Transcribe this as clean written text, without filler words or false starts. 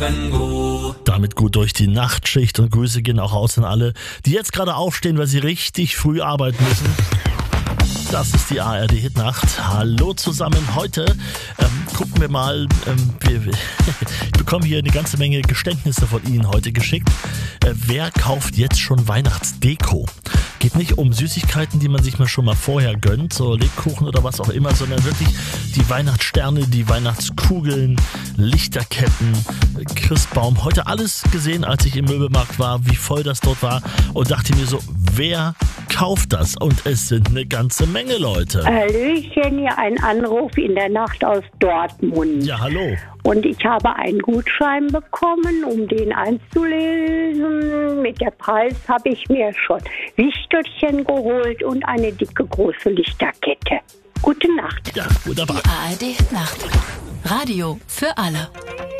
Damit gut durch die Nachtschicht und Grüße gehen auch aus an alle, die jetzt gerade aufstehen, weil sie richtig früh arbeiten müssen. Das ist die ARD Hitnacht. Hallo zusammen. Heute gucken wir mal, ich bekomme hier eine ganze Menge Geständnisse von Ihnen heute geschickt. Wer kauft jetzt schon Weihnachtsdeko? Geht nicht um Süßigkeiten, die man sich mal schon mal vorher gönnt, so Lebkuchen oder was auch immer, sondern wirklich die Weihnachtssterne, die Weihnachtskugeln, Lichterketten, Christbaum. Heute alles gesehen, als ich im Möbelmarkt war, wie voll das dort war und dachte mir so, wer kauft das? Und es sind eine ganze Menge Leute. Hallöchen, hier ein Anruf in der Nacht aus Dortmund. Ja, hallo. Und ich habe einen Gutschein bekommen, um den einzulesen. Mit der Preis habe ich mir schon Wichtelchen geholt und eine dicke große Lichterkette. Gute Nacht. Ja, wunderbar. Die ARD Nacht. Radio für alle.